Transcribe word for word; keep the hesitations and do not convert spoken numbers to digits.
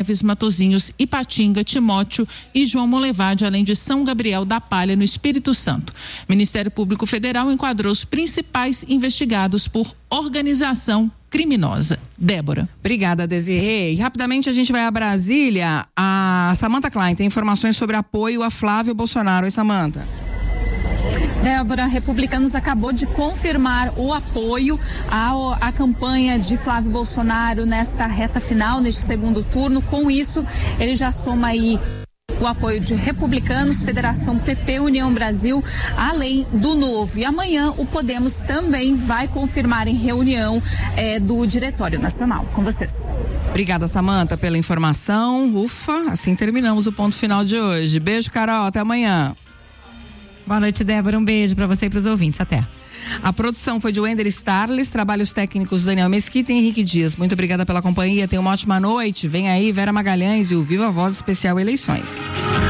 Neves, Matozinhos, Ipatinga, Timóteo e João Molevade, além de São Gabriel da Palha, no Espírito Santo. O Ministério Público Federal enquadrou os principais investigados por organização criminosa. Débora. Obrigada, Desirê. E rapidamente a gente vai a Brasília. A Samantha Klein tem informações sobre apoio a Flávio Bolsonaro. Oi, Samantha. Débora, Republicanos acabou de confirmar o apoio ao, à campanha de Flávio Bolsonaro nesta reta final, neste segundo turno. Com isso, ele já soma aí o apoio de Republicanos, Federação P P, União Brasil, além do Novo. E amanhã o Podemos também vai confirmar em reunião eh, do Diretório Nacional. Com vocês. Obrigada, Samantha, pela informação. Ufa, assim terminamos o ponto final de hoje. Beijo, Carol, até amanhã. Boa noite, Débora. Um beijo para você e para os ouvintes. Até. A produção foi de Wender Starles, trabalhos técnicos Daniel Mesquita e Henrique Dias. Muito obrigada pela companhia. Tenha uma ótima noite. Vem aí Vera Magalhães e o Viva Voz Especial Eleições.